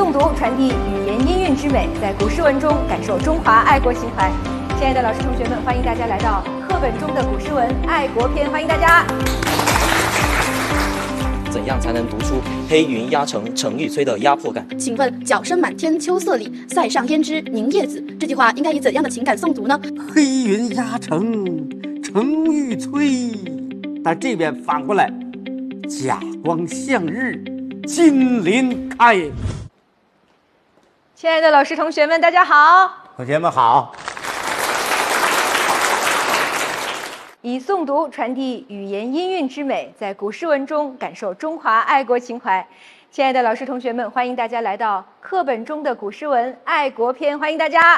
诵读传递语言音韵之美，在古诗文中感受中华爱国情怀。亲爱的老师同学们，欢迎大家来到课本中的古诗文爱国篇，欢迎大家。 怎样才能读出黑云压城城欲摧的压迫感？ 请问角声满天秋色里，塞上胭脂凝叶子，这句话应该以怎样的情感诵读呢？ 黑云压城城欲摧，但这边反过来，甲光向日金鳞开。 亲爱的老师同学们，大家好。 同学们好。 以诵读传递语言音韵之美，在古诗文中感受中华爱国情怀。亲爱的老师同学们，欢迎大家来到课本中的古诗文爱国篇，欢迎大家。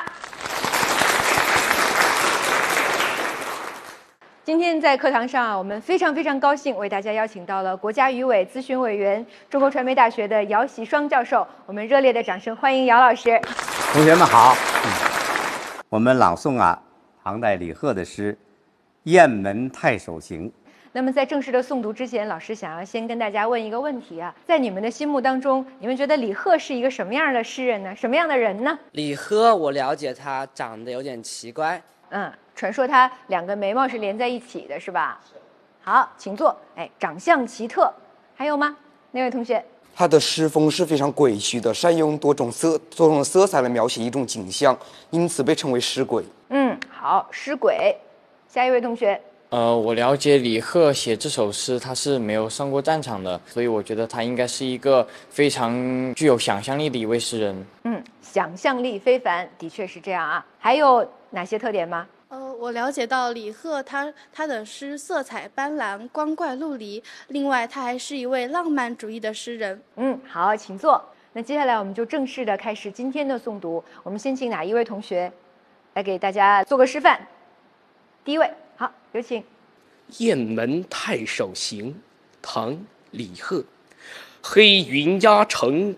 今天在课堂上，我们非常高兴为大家邀请到了国家语委咨询委员、中国传媒大学的姚喜双教授，我们热烈的掌声欢迎姚老师。 同学们好。我们朗诵唐代李贺的诗《雁门太守行》。 那么在正式的诵读之前，老师想要先跟大家问一个问题啊，在你们的心目当中，你们觉得李贺是一个什么样的诗人呢？什么样的人呢？ 李贺，我了解他长得有点奇怪。 传说他两个眉毛是连在一起的，是吧？是。好，请坐。长相奇特，还有吗？那位同学？ 他的诗风是非常诡谲的，善用多种色彩来描写一种景象，因此被称为诗鬼。 好，诗鬼。下一位同学。 我了解李贺写这首诗，他是没有上过战场的，所以我觉得他应该是一个非常具有想象力的一位诗人。 想象力非凡，的确是这样啊。还有哪些特点吗？ 我了解到李贺他的诗色彩斑斓，光怪陆离，另外他还是一位浪漫主义的诗人。 好，请坐。那接下来我们就正式的开始今天的诵读。我们先请哪一位同学来给大家做个示范？第一位，好，有请。《 雁门太守行》唐·李贺。黑云压城